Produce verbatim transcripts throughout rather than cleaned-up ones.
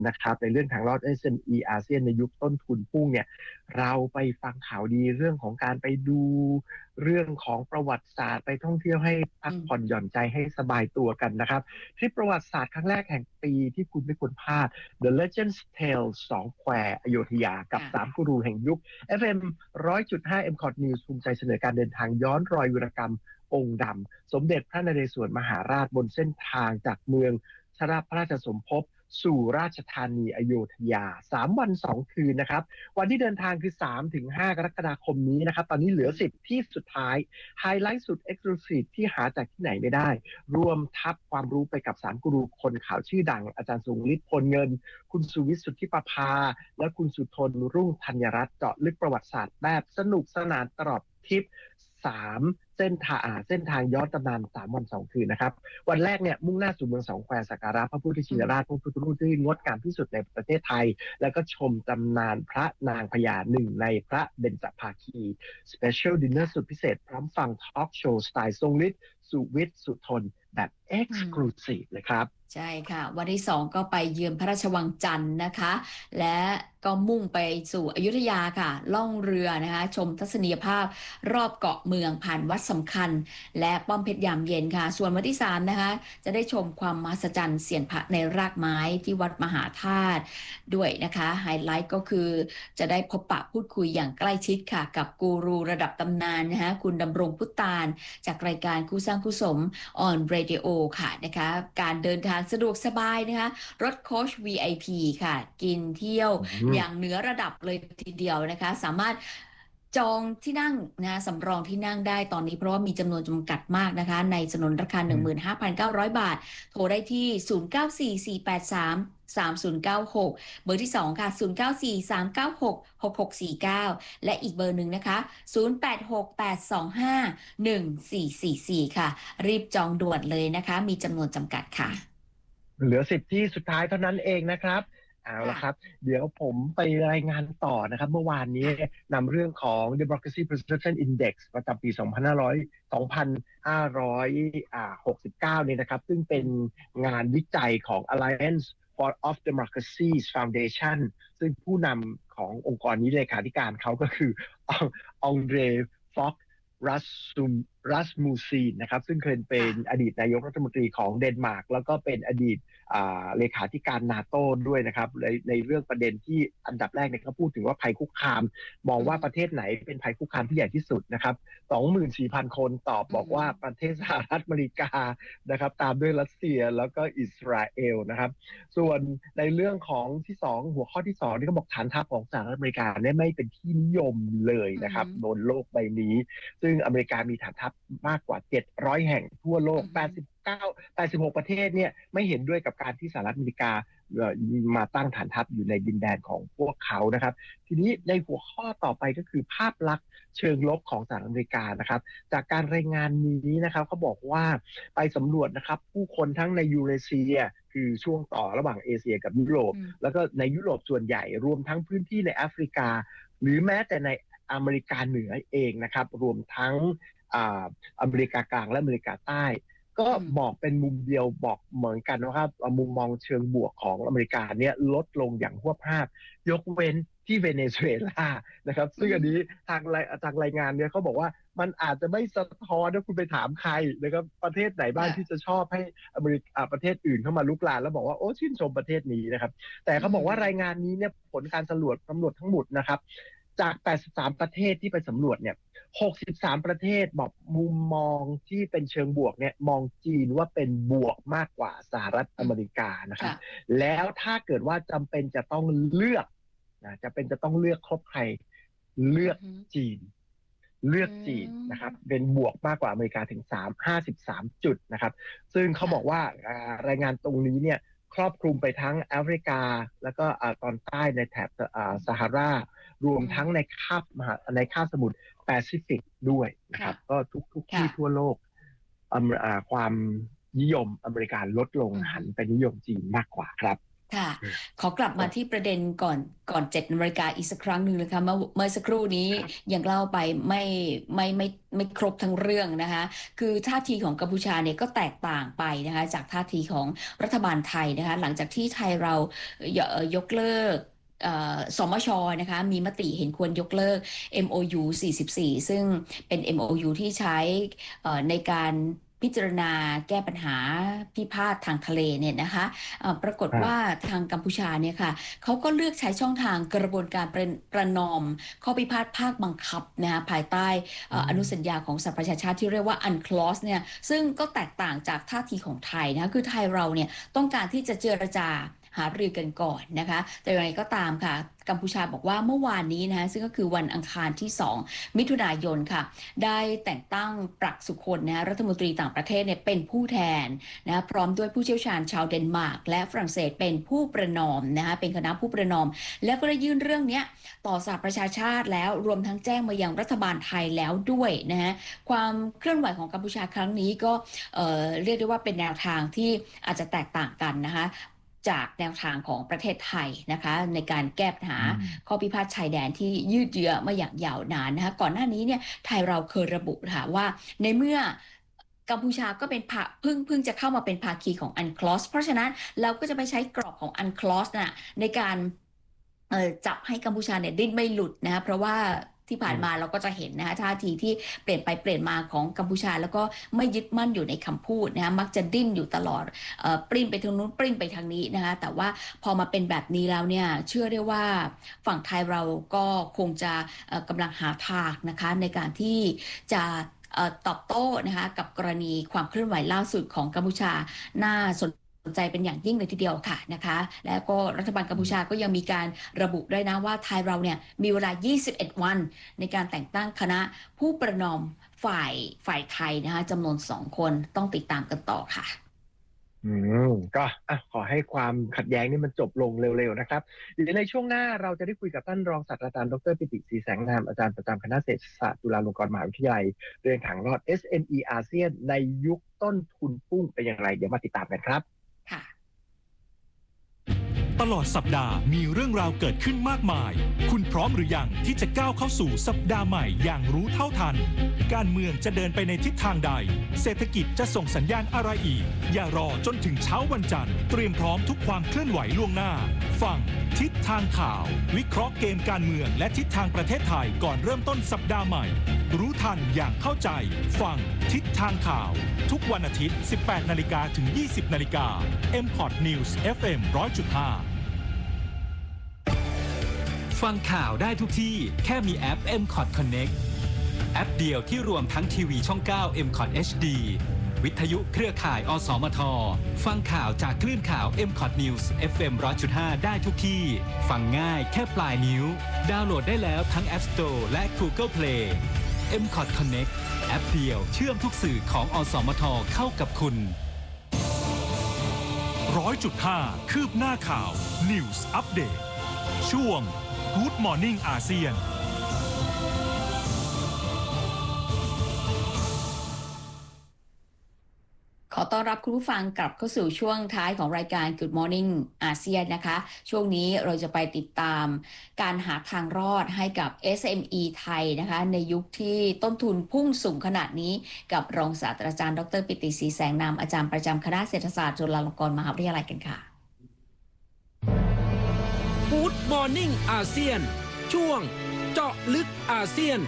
นะครับในเรื่องทางรอด เอส เอ็ม อี อาเซียนในยุคต้นทุนพุ่งเนี่ยเราไปฟังข่าวดีเรื่องของการไปดูเรื่องของประวัติศาสตร์ไปท่องเที่ยวให้พักผ่อนหย่อนใจให้สบายตัวกันนะครับทริปประวัติศาสตร์ครั้งแรกแห่งปีที่คุณไม่ควรพลาด The Legends Tales สองแควอโยธยากับสามกูรูแห่งยุค เอฟ เอ็ม หนึ่งร้อยจุดห้า เอ็ม คอท News ภูมิใจเสนอการเดินทางย้อนรอยวีรกรรมองค์ดำสมเด็จพระนเรศวรมหาราชบนเส้นทางจากเมืองชราพระราชสมภพสู่ราชธานีอโยธยาสามวันสองคืนนะครับวันที่เดินทางคือ สามถึงห้า กรกฎาคมนี้นะครับตอนนี้เหลือสิบที่สุดท้ายไฮไลท์สุด Exclusive ที่หาจากที่ไหนไม่ได้รวมทับความรู้ไปกับสามกูรูคนข่าวชื่อดังอาจารย์สุฤทธิ์พลเงินคุณสุวิทย์สุทธิประภาและคุณสุทนรุ่งธัญรัตน์เจาะลึกประวัติศาสตร์แบบสนุกสนานตลอดทริปสามเส้นทางเส้นทางย้อนตำนานสามวันสองคืนนะครับวันแรกเนี่ยมุ่งหน้าสู่เมืองสองแควสักการะพระพุทธชินราชพระพุทธรูปที่งดงามที่สุดในประเทศไทยแล้วก็ชมตำนานพระนางพญาหนึ่งในพระเบญจภาคีสเปเชียลดินเนอร์สุดพิเศษพร้อมฟังทอล์กโชว์สไตล์ทรงฤทธิ์สุวิทย์สุทนแบบ Exclusive เลยครับใช่ค่ะวันที่สองก็ไปเยือนพระราชวังจันทร์นะคะและก็มุ่งไปสู่อยุธยาค่ะล่องเรือนะคะชมทัศนียภาพรอบเกาะเมืองผ่านวัดสำคัญและป้อมเพชรยามเย็นค่ะส่วนวันที่สามนะคะจะได้ชมความมหัศจรรย์เสียนพระในรากไม้ที่วัดมหาธาตุด้วยนะคะไฮไลท์ก็คือจะได้พบปะพูดคุยอย่างใกล้ชิดค่ะกับกูรูระดับตำนานนะคะคุณดำรงพุตานจากรายการคู่สร้างคู่สม on radio ค่ะนะคะการเดินทางสะดวกสบายนะคะรถโค้ช วี ไอ พี ค่ะกินเที่ยวอย่างเหนือระดับเลยทีเดียวนะคะสามารถจองที่นั่งนะสำรองที่นั่งได้ตอนนี้เพราะว่ามีจำนวนจำกัดมากนะคะในสนนราคา หนึ่งหมื่นห้าพันเก้าร้อย บาทโทรได้ที่ศูนย์ เก้า สี่ สี่ แปด สาม สาม ศูนย์ เก้า หกเบอร์ที่สองค่ะศูนย์ เก้า สี่ สาม เก้า หก หก หก สี่ เก้าและอีกเบอร์หนึ่งนะคะศูนย์ แปด หก แปด สอง ห้า หนึ่ง สี่ สี่ สี่ค่ะรีบจองด่วนเลยนะคะมีจำนวนจำกัดค่ะเหลือสิบที่สุดท้ายเท่านั้นเองนะครับเอาละครับเดี๋ยวผมไปรายงานต่อนะครับเมื่อวานนี้นำเรื่องของ Democracy Perception Index ประจำปี สองพันห้าร้อย สองพันห้าร้อยหกสิบเก้า เนี่ยนะครับซึ่งเป็นงานวิจัยของ Alliance for of Democracies Foundation ซึ่งผู้นำขององค์กรนี้เลขาธิการเขาก็คือองเดรฟ็อกรัสซูมรัสมูซีนนะครับซึ่งเคยเป็นอดีตนายกรัฐมนตรีของเดนมาร์กแล้วก็เป็นอดีตเลขาธิการนาโต้ด้วยนะครับในในเรื่องประเด็นที่อันดับแรกเนี่ยเขาพูดถึงว่าภัยคุกคามมองว่าประเทศไหนเป็นภัยคุกคามที่ใหญ่ที่สุดนะครับ สองหมื่นสี่พัน คนตอบบอกว่าประเทศสหรัฐอเมริกานะครับตามด้วยรัสเซียแล้วก็อิสราเอลนะครับส่วนในเรื่องของที่สองหัวข้อที่สองที่เขาบอกฐานทัพของสหรัฐอเมริกาเนี่ยไม่เป็นที่นิยมเลยนะครับบนโลกใบนี้ซึ่งอเมริกามีฐานทัพมากกว่าเจ็ดร้อยแห่งทั่วโลกแปดสิบเก้า แปดสิบหกประเทศเนี่ยไม่เห็นด้วยกับการที่สหรัฐอเมริกามาตั้งฐานทัพอยู่ในดินแดนของพวกเขานะครับทีนี้ในหัวข้อต่อไปก็คือภาพลักษณ์เชิงลบของสหรัฐอเมริกานะครับจากการรายงานนี้นะครับเขาบอกว่าไปสำรวจนะครับผู้คนทั้งในยูเรเซียคือช่วงต่อระหว่างเอเชียกับยุโรปแล้วก็ในยุโรปส่วนใหญ่รวมทั้งพื้นที่ในแอฟริกาหรือแม้แต่ในอเมริกาเหนือเองนะครับรวมทั้งอ่าอเมริกากลางและอเมริกาใต้ก็บอกเป็นมุมเดียวบอกเหมือนกันนะครับมุมมองเชิงบวกของอเมริกาเนี่ยลดลงอย่างหวบภาพยกเว้นที่เวเนซุเอลานะครับซึ่งอันนี้ทางทางรายงานเนี่ยเขาบอกว่ามันอาจจะไม่สะท้อนว่าคุณไปถามใครนะครับประเทศไหนบ้างที่จะชอบให้อเมริกาประเทศอื่นเข้ามาลุกลานแล้วบอกว่าโอ้ชื่นชมประเทศนี้นะครับแต่เขาบอกว่ารายงานนี้เนี่ยผลการสำรวจสำรวจทั้งหมดนะครับจากแปดสิบสามประเทศที่ไปสำรวจเนี่ยหกสิบสามประเทศบอกมุมมองที่เป็นเชิงบวกเนี่ยมองจีนว่าเป็นบวกมากกว่าสหรัฐอเมริกานะครับแล้วถ้าเกิดว่าจำเป็นจะต้องเลือกนะจะเป็นจะต้องเลือกคบใครเลือกจีนเลือกจีนนะครับเป็นบวกมากกว่าอเมริกาถึงสาม ห้าสิบสามจุดนะครับซึ่งเขาบอกว่ารายงานตรงนี้เนี่ยครอบคลุมไปทั้งแอฟริกาแล้วก็ตอนใต้ในแถบซาฮารารวมทั้งในคาบในคาบสมุทรแปซิฟิกด้วยนะครับก็ทุกทุกที่ทั่วโลกความนิยมอเมริกาลดลงหันไปนิยมจีนมากกว่าครับค่ะขอกลับมาที่ประเด็นก่อนก่อนเจ็ดนาฬิกาอีกสักครั้งหนึ่งนะคะเมื่อเมื่อสักครู่นี้ยังเล่าไปไม่ไม่ไม่ไม่ครบทั้งเรื่องนะคะคือท่าทีของกัมพูชาเนี่ยก็แตกต่างไปนะคะจากท่าทีของรัฐบาลไทยนะคะหลังจากที่ไทยเรายกเลิกสมชนะคะมีมติเห็นควรยกเลิก เอ็ม โอ ยู สี่สิบสี่ซึ่งเป็น เอ็ม โอ ยู ที่ใช้ในการพิจารณาแก้ปัญหาพิพาททางทะเลเนี่ยนะคะปรากฏว่าทางกัมพูชาเนี่ยค่ะเขาก็เลือกใช้ช่องทางกระบวนการประประนอมข้อพิพาทภาคบังคับนะคะภายใต้อนุสัญญาของสหประชาชาติที่เรียกว่า อันคลอส เนี่ยซึ่งก็แตกต่างจากท่าทีของไทยนะคะคือไทยเราเนี่ยต้องการที่จะเจรจาหารือกันก่อนนะคะแต่อย่างไรก็ตามค่ะกัมพูชาบอกว่าเมื่อวานนี้นะคะซึ่งก็คือวันอังคารที่สองมิถุนายนค่ะได้แต่งตั้งปรักสุคนนะรัฐมนตรีต่างประเทศเนี่ยเป็นผู้แทนนะพร้อมด้วยผู้เชี่ยวชาญชาวเดนมาร์กและฝรั่งเศสเป็นผู้ประนอมนะคะเป็นคณะผู้ประนอมแล้วก็ได้ยื่นเรื่องนี้ต่อสหประชาชาติแล้วรวมทั้งแจ้งมายังรัฐบาลไทยแล้วด้วยนะฮะความเคลื่อนไหวของกัมพูชาครั้งนี้ก็เอ่อเรียกได้ว่าเป็นแนวทางที่อาจจะแตกต่างกันนะคะจากแนวทางของประเทศไทยนะคะในการแก้ปัญหาข้อพิพาทชายแดนที่ยืดเยื้อมาอย่างยาวนานนะคะก่อนหน้านี้เนี่ยไทยเราเคยระบุค่ะว่าในเมื่อกัมพูชาก็เป็นเพิ่งเพิ่งจะเข้ามาเป็นภาคีของอันคลอสเพราะฉะนั้นเราก็จะไปใช้กรอบของอันคลอสน่ะในการจับให้กัมพูชาเนี่ยดิ้นไม่หลุดนะคะเพราะว่าที่ผ่านมาเราก็จะเห็นนะคะท่าทีที่เปลี่ยนไปเปลี่ยนมาของกัมพูชาแล้วก็ไม่ยึดมั่นอยู่ในคำพูดนะคะมักจะดิ้นอยู่ตลอดเอ่อปริ้นไปทางนู้นปริ้นไปทางนี้นะคะแต่ว่าพอมาเป็นแบบนี้แล้วเนี่ยเชื่อได้ว่าฝั่งไทยเราก็คงจะกำลังหาทางนะคะในการที่จะตอบโต้นะคะกับกรณีความเคลื่อนไหวล่าสุดของกัมพูชาน่าสนใจเป็นอย่างยิ่งเลยทีเดียวค่ะนะคะแล้วก็รัฐบาลกัมพูชาก็ยังมีการระบุด้วยนะว่าไทยเราเนี่ยมีเวลายี่สิบเอ็ดวันในการแต่งตั้งคณะผู้ประนอมฝ่ายฝ่ายไทยนะคะจำนวนสองคนต้องติดตามกันต่อค่ะอืมก็ขอให้ความขัดแย้งนี่มันจบลงเร็วๆนะครับเดี๋ยวในช่วงหน้าเราจะได้คุยกับท่านรองศาสตราจารย์ดรปิติศรีแสงนามอาจารย์ประจำคณะเศรษฐศาสตร์จุฬาลงกรณ์มหาวิทยาลัยเรื่องทางรอด เอส เอ็ม อี อาเซียนในยุคต้นทุนพุ่งเป็นอย่างไรเดี๋ยวมาติดตามกันครับค่ะตลอดสัปดาห์มีเรื่องราวเกิดขึ้นมากมายคุณพร้อมหรือยังที่จะก้าวเข้าสู่สัปดาห์ใหม่อย่างรู้เท่าทันการเมืองจะเดินไปในทิศทางใดเศรษฐกิจจะส่งสัญญาณอะไรอีกอย่ารอจนถึงเช้าวันจันทร์เตรียมพร้อมทุกความเคลื่อนไหวล่วงหน้าฟังทิศทางข่าววิเคราะห์เกมการเมืองและทิศทางประเทศไทยก่อนเริ่มต้นสัปดาห์ใหม่รู้ทันอย่างเข้าใจฟังทิศทางข่าวทุกวันอาทิตย์ สิบแปดนาฬิกา ถึง ยี่สิบนาฬิกา เอ็ม พอด News เอฟ เอ็ม หนึ่งร้อยจุดห้าฟังข่าวได้ทุกที่แค่มีแอป เอ็ม คอท Connect แอปเดียวที่รวมทั้งทีวีช่อง เก้า เอ็ม คอท เอช ดี วิทยุเครือข่ายอสมทฟังข่าวจากคลื่นข่าว เอ็ม คอท News เอฟ เอ็ม หนึ่งร้อยจุดห้า ได้ทุกที่ฟังง่ายแค่ปลายนิ้วดาวน์โหลดได้แล้วทั้ง App Store และ Google Play เอ็ม คอท Connect แอปเดียวเชื่อมทุกสื่อของอสมทเข้ากับคุณ หนึ่งร้อยจุดห้า คืบหน้าข่าว News Update ช่วงGood Morning อาเซียนขอต้อนรับคุณผู้ฟังกลับเข้าสู่ช่วงท้ายของรายการ Good Morning อาเซียนนะคะช่วงนี้เราจะไปติดตามการหาทางรอดให้กับ เอส เอ็ม อี ไทยนะคะในยุคที่ต้นทุนพุ่งสูงขนาดนี้กับรองศาสตราจารย์ดรปิติศรีแสงนามอาจารย์ประจำคณะเศรษฐศาสตร์จุฬาลงกรณ์มหาวิทยาลัยกันค่ะ Good Morning อาเซียนช่วงเจาะลึกอาเซียน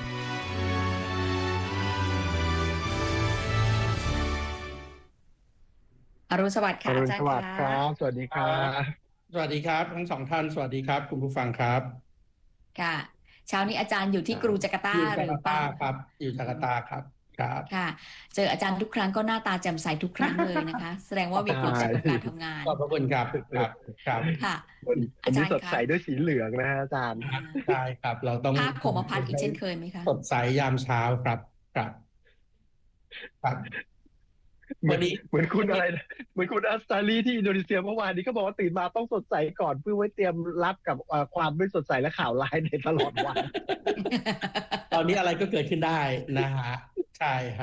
อรุณสวัสดิ์ค่ะอาจารย์สวัสดิ์ครับสวัสดีครับสวัสดีครับทั้งสองท่านสวัสดีครับคุณผู้ฟังครับค่ะเช้านี้อาจารย์อยู่ที่กรุงจาการ์ตาหรือเปล่าครับอยู่จาการ์ตาครับครับค่ะเจออาจารย์ทุกครั้งก็หน้าตาแจ่มใสทุกครั้งเลยนะคะแสดงว่ามีความสุขกับการทำงานขอบพระคุณครับครับครับค่ะอาจารย์สดใสด้วยสีเหลืองนะฮะอาจารย์ใช่ครับเราต้องภาคโคมพัดอีกเช่นเคยไหมคะสดใสยามเช้าครับครับครับวันนี้เหมือนคุณอะไรเหมือนคุณอัสตาลีที่อินโดนีเซียเมื่อวานนี้ก็บอกว่าตื่นมาต้องสดใสก่อนเพื่อไว้เตรียมรับกับความไม่สดใสและข่าวร้ายในตลอดวันตอนนี้อะไรก็เกิดขึ้นได้นะฮะใช่ครับ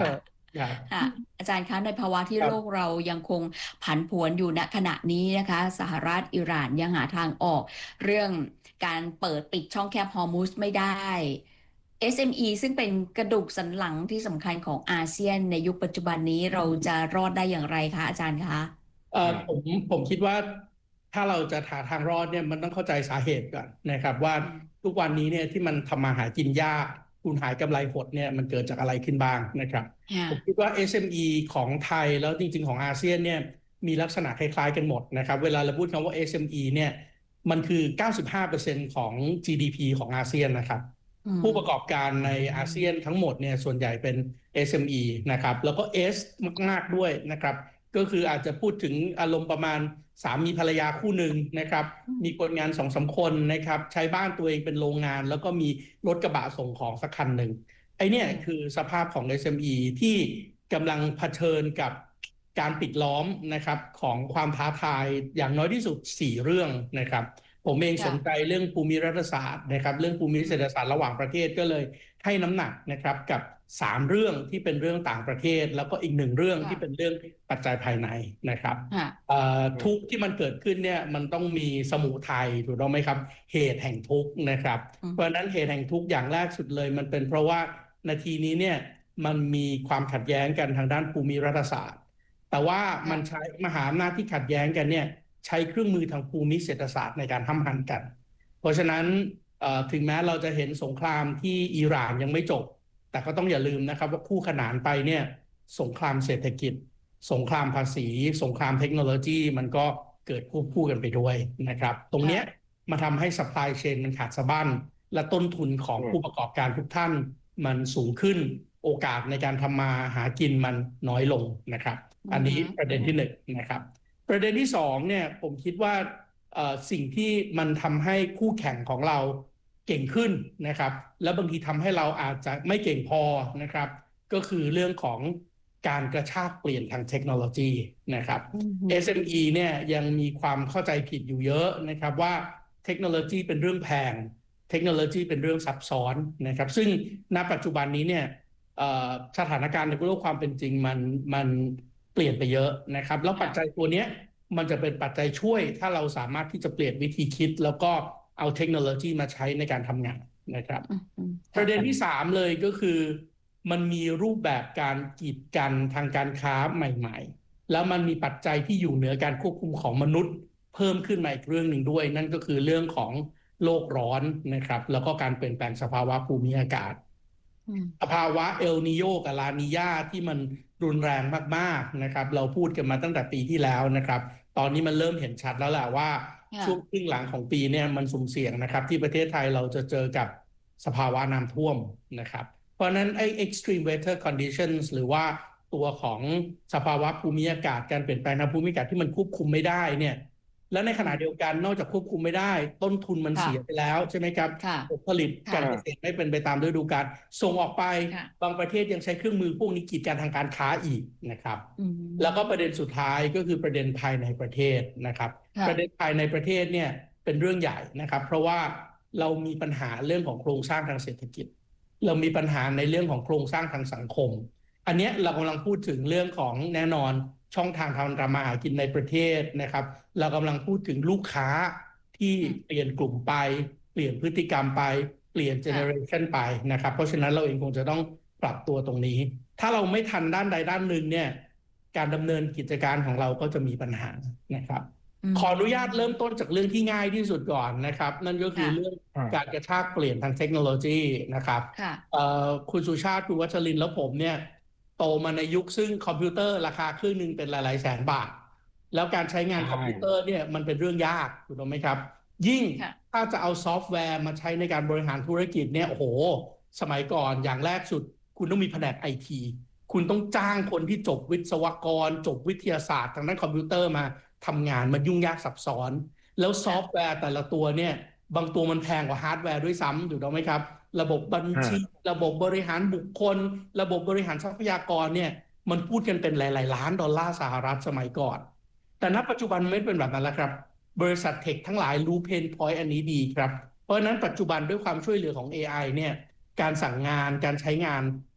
ครับค่ะอาจารย์คะในภาวะที่ครับโลกเรายังคงผันผวนอยู่ณขณะนี้นะคะสหรัฐอิหร่านยังหาทางออกเรื่องการเปิดปิดช่องแคบฮอร์มุสไม่ได้ เอส เอ็ม อี ซึ่งเป็นกระดูกสันหลังที่สำคัญของอาเซียนในยุคปัจจุบันนี้เราจะรอดได้อย่างไรคะอาจารย์คะเอ่อผมผมคิดว่าถ้าเราจะหาทางรอดเนี่ยมันต้องเข้าใจสาเหตุก่อนนะครับว่าทุกวันนี้เนี่ยที่มันทำมาหากินยากคุณหายกำไรหดเนี่ยมันเกิดจากอะไรขึ้นบ้างนะครับค่ะผมคิดว่า เอส เอ็ม อี ของไทยแล้วจริงๆของอาเซียนเนี่ยมีลักษณะคล้ายๆกันหมดนะครับเวลาเราพูดคำว่า เอส เอ็ม อี เนี่ยมันคือ เก้าสิบห้าเปอร์เซ็นต์ ของ จี ดี พี ของอาเซียนนะครับผู้ประกอบการในอาเซียนทั้งหมดเนี่ยส่วนใหญ่เป็น เอส เอ็ม อี นะครับแล้วก็ S มากๆด้วยนะครับก็คืออาจจะพูดถึงอารมณ์ประมาณสามีภรรยาคู่หนึ่งนะครับมีคนงาน สองสาม คนนะครับใช้บ้านตัวเองเป็นโรงงานแล้วก็มีรถกระบะส่งของสักคันหนึ่งไอเนี่ยคือสภาพของ เอส เอ็ม อี ที่กำลังเผชิญกับการปิดล้อมนะครับของความท้าทายอย่างน้อยที่สุดสี่เรื่องนะครับผมเองสนใจเรื่องภูมิรัฐศาสตร์นะครับเรื่องภูมิเศรษฐศาสตร์ระหว่างประเทศก็เลยให้น้ำหนักนะครับกับสามเรื่องที่เป็นเรื่องต่างประเทศแล้วก็อีกหนึ่งเรื่องที่เป็นเรื่องปัจจัยภายในนะครับทุกข์ที่มันเกิดขึ้นเนี่ยมันต้องมีสมุทัยถูกต้องไหมครับเหตุแห่งทุกข์นะครับเพราะฉะนั้นเหตุแห่งทุกข์อย่างแรกสุดเลยมันเป็นเพราะว่านาทีนี้เนี่ยมันมีความขัดแย้งกันทางด้านภูมิรัฐศาสตร์แต่ว่ามันใช้มหาอำนาจที่ขัดแย้งกันเนี่ยใช้เครื่องมือทางภูมิเศรษฐศาสตร์ในการห้ำหั่นกันเพราะฉะนั้นถึงแม้เราจะเห็นสงครามที่อิหร่านยังไม่จบแต่ก็ต้องอย่าลืมนะครับว่าคู่ขนานไปเนี่ยสงครามเศรษฐกิจสงครามภาษีสงครามเทคโนโลยีมันก็เกิดควบคู่กันไปด้วยนะครับตรงนี้มาทำให้ supply chain มันขาดสะบั้นและต้นทุนของผู้ประกอบการทุกท่านมันสูงขึ้นโอกาสในการทำมาหากินมันน้อยลงนะครับอันนี้ประเด็นที่หนึ่งนะครับประเด็นที่สองเนี่ยผมคิดว่าสิ่งที่มันทำให้คู่แข่งของเราเก่งขึ้นนะครับและบางทีทำให้เราอาจจะไม่เก่งพอนะครับก็คือเรื่องของการกระชากเปลี่ยนทางเทคโนโลยีนะครับ เอส เอ็ม อี เนี่ยยังมีความเข้าใจผิดอยู่เยอะนะครับว่าเทคโนโลยีเป็นเรื่องแพงเทคโนโลยีเป็นเรื่องซับซ้อนนะครับซึ่งณปัจจุบันนี้เนี่ยสถานการณ์ในโลกความเป็นจริงมันมันเปลี่ยนไปเยอะนะครับแล้วปัจจัยตัวนี้มันจะเป็นปัจจัยช่วยถ้าเราสามารถที่จะเปลี่ยนวิธีคิดแล้วก็เอาเทคโนโลยีมาใช้ในการทำงานนะครับประเด็นที่สามเลยก็คือมันมีรูปแบบการกีดกันทางการค้าใหม่ๆแล้วมันมีปัจจัยที่อยู่เหนือการควบคุมของมนุษย์เพิ่มขึ้นมาอีกเรื่องหนึ่งด้วยนั่นก็คือเรื่องของโลกร้อนนะครับแล้วก็การเปลี่ยนแปลงสภาวะภูมิอากาศสภาวะเอลนีโญกับลานีญาที่มันรุนแรงมากๆนะครับเราพูดกันมาตั้งแต่ปีที่แล้วนะครับตอนนี้มันเริ่มเห็นชัดแล้วแหละว่าช่วงครึ่งหลังของปีเนี่ยมันสุ่มเสี่ยงนะครับที่ประเทศไทยเราจะเจอกับสภาวะน้ำท่วมนะครับเพราะนั้นไอ้ extreme weather conditions หรือว่าตัวของสภาวะภูมิอากาศการเปลี่ยนแปลงทางภูมิอากาศที่มันควบคุมไม่ได้เนี่ยและในขณะเดียวกันนอกจากควบคุมไม่ได้ต้นทุนมันเสียไปแล้วใช่ไหมครับผลิตการเกษตรไม่เป็นไปตามฤดูกาลส่งออกไปบางประเทศยังใช้เครื่องมือพวกนี้กีดกันทางการค้าอีกนะครับแล้วก็ประเด็นสุดท้ายก็คือประเด็นภายในประเทศนะครับประเด็นภายในประเทศเนี่ยเป็นเรื่องใหญ่นะครับเพราะว่าเรามีปัญหาเรื่องของโครงสร้างทางเศรษฐกิจเรามีปัญหาในเรื่องของโครงสร้างทางสังคมอันนี้เรากำลังพูดถึงเรื่องของแน่นอนช่องทางทางการมาหากินในประเทศนะครับเรากำลังพูดถึงลูกค้าที่เปลี่ยนกลุ่มไปเปลี่ยนพฤติกรรมไปเปลี่ยนเจเนอเรชันไปนะครับเพราะฉะนั้นเราเองคงจะต้องปรับตัวตรงนี้ถ้าเราไม่ทันด้านใดด้านหนึ่งเนี่ยการดำเนินกิจการของเราก็จะมีปัญหานะครับขออนุญาตเริ่มต้นจากเรื่องที่ง่ายที่สุดก่อนนะครับนั่นก็คือเรื่องการกระชากเปลี่ยนทางเทคโนโลยีนะครับคุณสุชาติคุณวัชรินทร์และผมเนี่ยโตมาในยุคซึ่งคอมพิวเตอร์ราคาเครื่องนึงเป็นหลายๆแสนบาทแล้วการใช้งานคอมพิวเตอร์เนี่ยมันเป็นเรื่องยากถูกต้องไหมครับยิ่งถ้าจะเอาซอฟต์แวร์มาใช้ในการบริหารธุรกิจเนี่ยโอ้โหสมัยก่อนอย่างแรกสุดคุณต้องมีแผนก ไอ ที คุณต้องจ้างคนที่จบวิศวกรจบวิทยาศาสตร์ทางด้านคอมพิวเตอร์มาทำงานมันยุ่งยากซับซ้อนแล้วซอฟต์แวร์แต่ละตัวเนี่ยบางตัวมันแพงกว่าฮาร์ดแวร์ด้วยซ้ำถูกต้องไหมครับระบบบัญชีระบบบริหารบุคคลระบบบริหารทรัพยากรเนี่ยมันพูดกันเป็นหลายๆล้านดอลลาร์สหรัฐสมัยก่อนแต่ณปัจจุบันไม่เป็นแบบนั้นแล้วครับบริษัทเทคทั้งหลายรู้เพนพอยต์อันนี้ดีครับเพราะฉะนั้นปัจจุบันด้วยความช่วยเหลือของ เอ ไอ เนี่ยการสั่งงานการใช้งาน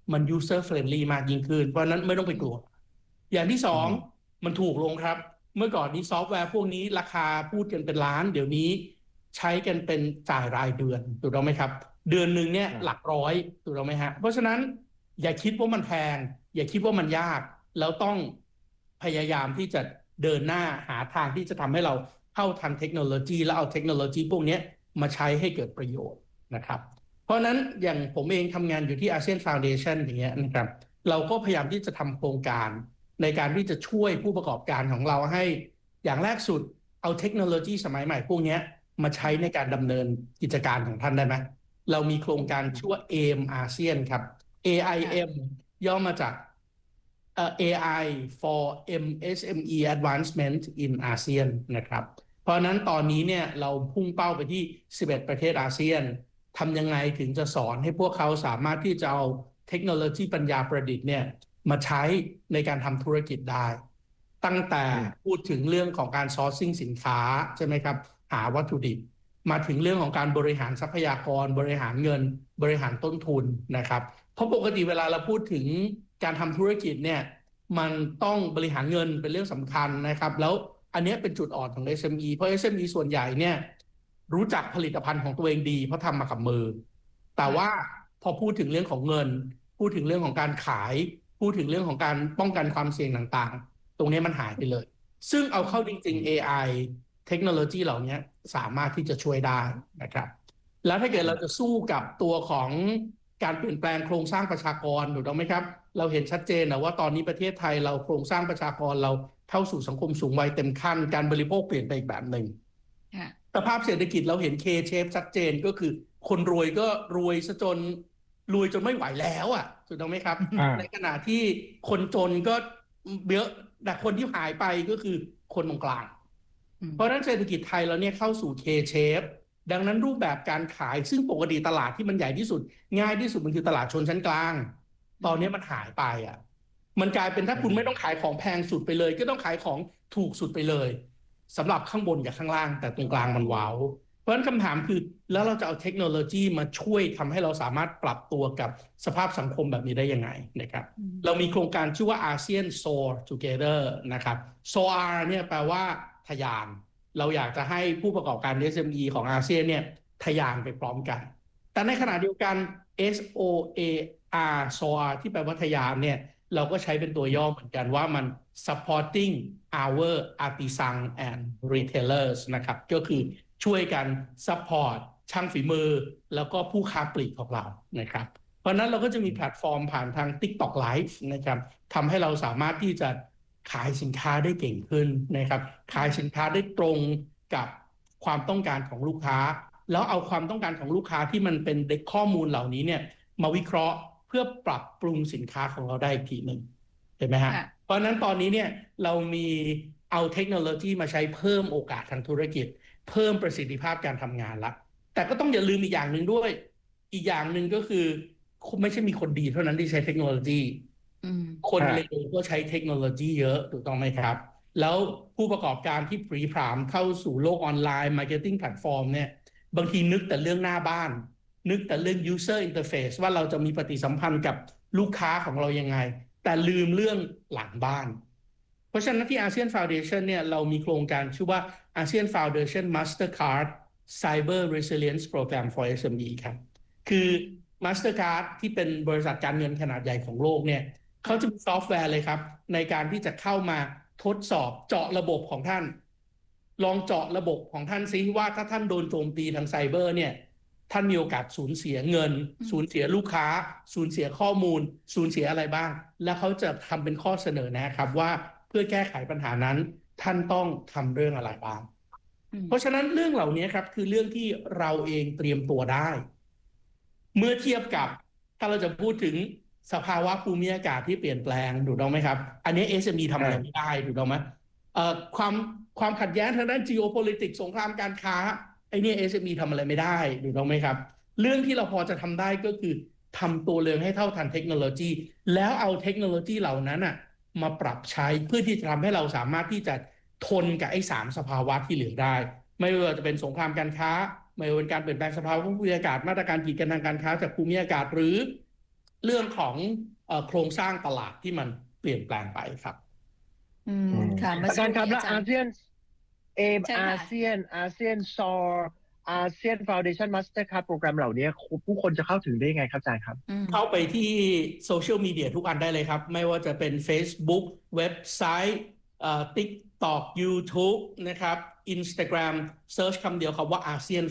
มัน user friendly มากยิ่งขึ้นเพราะนั้นไม่ต้องไปกลัวอย่างที่สองมันถูกลงครับเมื่อก่อนนี้ซอฟต์แวร์พวกนี้ราคาพูดกันเป็นล้านเดี๋ยวนี้ใช้กันเป็นจ่ายรายเดือนถูกต้องไหมครับเดือนหนึ่งเนี่ยหลักร้อยถูกต้องไหมฮะเพราะฉะนั้นอย่าคิดว่ามันแพงอย่าคิดว่ามันยากแล้วต้องพยายามที่จะเดินหน้าหาทางที่จะทำให้เราเข้าทันเทคโนโลยีแล้วเอาเทคโนโลยีพวกนี้มาใช้ให้เกิดประโยชน์นะครับเพราะนั้นอย่างผมเองทำงานอยู่ที่ อาเซียน Foundation อย่างเงี้ยนะครับเราก็พยายามที่จะทำโครงการในการที่จะช่วยผู้ประกอบการของเราให้อย่างแรกสุดเอาเทคโนโลยีสมัยใหม่พวกนี้มาใช้ในการดำเนินกิจการของท่านได้ไหมเรามีโครงการชื่อว่า เอ เอ็ม อาเซียน ครับ เอ ไอ เอ็ม ย่อมาจาก เอ ไอ for เอ็ม เอส เอ็ม อี Advancement in อาเซียน นะครับเพราะนั้นตอนนี้เนี่ยเราพุ่งเป้าไปที่สิบเอ็ดประเทศอาเซียนทำยังไงถึงจะสอนให้พวกเขาสามารถที่จะเอาเทคโนโลยีปัญญาประดิษฐ์เนี่ยมาใช้ในการทำธุรกิจได้ตั้งแต่พูดถึงเรื่องของการ sourcing สินค้าใช่ไหมครับหาวัตถุดิบมาถึงเรื่องของการบริหารทรัพยากรบริหารเงินบริหารต้นทุนนะครับเพราะปกติเวลาเราพูดถึงการทำธุรกิจเนี่ยมันต้องบริหารเงินเป็นเรื่องสำคัญนะครับแล้วอันนี้เป็นจุดอ่อนของ เอส เอ็ม อี เพราะ เอส เอ็ม อี ส่วนใหญ่เนี่ยรู้จักผลิตภัณฑ์ของตัวเองดีเพราะทำมากับมือแต่ว่าพอพูดถึงเรื่องของเงินพูดถึงเรื่องของการขายพูดถึงเรื่องของการป้องกันความเสี่ยงต่างๆตรงนี้มันหายไปเลยซึ่งเอาเข้าจริงๆ เอ ไอ เทคโนโลยีเหล่านี้สามารถที่จะช่วยได้นะครับแล้วถ้าเกิดเราจะสู้กับตัวของการเปลี่ยนแปลงโครงสร้างประชากรถูกต้องไหมครับเราเห็นชัดเจนนะว่าตอนนี้ประเทศไทยเราโครงสร้างประชากรเราเข้าสู่สังคมสูงวัยเต็มขั้นการบริโภคเปลี่ยนไปอีกแบบหนึ่งสภาพเศรษฐกิจเราเห็น K-shape ชัดเจนก็คือคนรวยก็รวยซะจนรวยจนไม่ไหวแล้วอ่ะถูกต้องไหมครับ ในขณะที่คนจนก็เยอะแต่คนที่หายไปก็คือคนตรงกลางเพราะฉะนั้นเศรษฐกิจไทยเราเนี่ยเข้าสู่ K-shape ดังนั้นรูปแบบการขายซึ่งปกติตลาดที่มันใหญ่ที่สุดง่ายที่สุดมันคือตลาดชนชั้นกลางตอนนี้มันหายไปอ่ะมันกลายเป็นถ้าคุณไม่ต้องขายของแพงสุดไปเลยก็ต้องขายของถูกสุดไปเลยสำหรับข้างบนกับข้างล่างแต่ตรงกลางมันว้าวเพราะฉะนั้นคำถามคือแล้วเราจะเอาเทคโนโลยีมาช่วยทำให้เราสามารถปรับตัวกับสภาพสังคมแบบนี้ได้ยังไงนะครับเรามีโครงการชื่อว่า อาเซียน Soar Together นะครับ Soar เนี่ยแปลว่าทะยานเราอยากจะให้ผู้ประกอบการ เอส เอ็ม อี ของอาเซียนเนี่ยทะยานไปพร้อมกันแต่ในขณะเดียวกัน เอส โอ เอ อาร์ Soar ที่แปลว่าทะยานเนี่ยเราก็ใช้เป็นตัวย่อเหมือนกันว่ามัน supporting our artisan and retailers นะครับก็คือช่วยกัน support ช่างฝีมือแล้วก็ผู้ค้าปลีกของเรานะครับเพราะนั้นเราก็จะมีแพลตฟอร์มผ่านทาง TikTok Live นะครับทำให้เราสามารถที่จะขายสินค้าได้เก่งขึ้นนะครับขายสินค้าได้ตรงกับความต้องการของลูกค้าแล้วเอาความต้องการของลูกค้าที่มันเป็นเด็กข้อมูลเหล่านี้เนี่ยมาวิเคราะห์เพื่อปรับปรุงสินค้าของเราได้อีกทีหนึ่งเห็นไหมฮะเพราะนั้นตอนนี้เนี่ยเรามีเอาเทคโนโลยีมาใช้เพิ่มโอกาสทางธุรกิจเพิ่มประสิทธิภาพการทำงานละแต่ก็ต้องอย่าลืมอีกอย่างหนึ่งด้วยอีกอย่างหนึ่งก็คือไม่ใช่มีคนดีเท่านั้นที่ใช้เทคโนโลยีคนเลวก็ใช้เทคโนโลยีเยอะถูกต้องไหมครับแล้วผู้ประกอบการที่ปรีพรามเข้าสู่โลกออนไลน์มาร์เก็ตติ้งแพลตฟอร์มเนี่ยบางทีนึกแต่เรื่องหน้าบ้านนึกแต่เรื่อง user interface ว่าเราจะมีปฏิสัมพันธ์กับลูกค้าของเรายังไงแต่ลืมเรื่องหลังบ้านเพราะฉะนั้นที่ อาเซียน Foundation เนี่ยเรามีโครงการชื่อว่า อาเซียน Foundation Mastercard Cyber Resilience Program for เอส เอ็ม อี ครับคือ Mastercard ที่เป็นบริษัทการเงินขนาดใหญ่ของโลกเนี่ยเขาจะมีซอฟต์แวร์เลยครับในการที่จะเข้ามาทดสอบเจาะระบบของท่านลองเจาะระบบของท่านซิว่าถ้าท่านโดนโจมตีทางไซเบอร์เนี่ยท่านมีโอกาสสูญเสียเงินสูญเสียลูกค้าสูญเสียข้อมูลสูญเสียอะไรบ้างแล้วเขาจะทำเป็นข้อเสนอนะครับว่าเพื่อแก้ไขปัญหานั้นท่านต้องทำเรื่องอะไรบ้างเพราะฉะนั้นเรื่องเหล่านี้ครับคือเรื่องที่เราเองเตรียมตัวได้เมื่อเทียบกับถ้าเราจะพูดถึงสภาวะภูมิอากาศที่เปลี่ยนแปลงถูกต้องไหมครับอันนี้ เอส เอ็ม อี ทำอะไรไม่ได้ถูกต้องไหมเอ่อความความขัดแย้งทางด้าน geopolitics สงครามการค้าไอ้นี่ เอส เอ็ม อี ทำอะไรไม่ได้ถูกต้องไหมครับเรื่องที่เราพอจะทำได้ก็คือทำตัวเรืองให้เท่าทันเทคโนโลยีแล้วเอาเทคโนโลยีเหล่านั้นอ่ะมาปรับใช้เพื่อที่จะทำให้เราสามารถที่จะทนกับไอ้สามสภาวะที่เหลือได้ไม่ว่าจะเป็นสงครามการค้าไม่ว่าเป็นการเปลี่ยนแปลงสภาวะภูมิอากาศมาตรการกีดกันทางการค้าจากภูมิอากาศหรือเรื่องของเอ่อโครงสร้างตลาดที่มันเปลี่ยนแปลงไปครับอืมค่ะเมื่ออาสักจารย์ครับครู่นี้แล้วอาจารอาย์เซียนเอมเชิญค่ะอาเซียนอาเซียนซอร์อาเซียนฟาวเดชั่นมาสเตอร์คัพโปรแกรมเหล่านี้ผู้คนจะเข้าถึงได้ยังไงครับอาจารย์ครับอืมเข้าไปที่โซเชียลมีเดียทุกอันได้เลยครับ ไม่ว่าจะเป็น Facebook เว็บไซต์เอ่อ TikTok YouTube นะครับ Instagram เซิร์ชคำเดียวคำว่าอาเซียน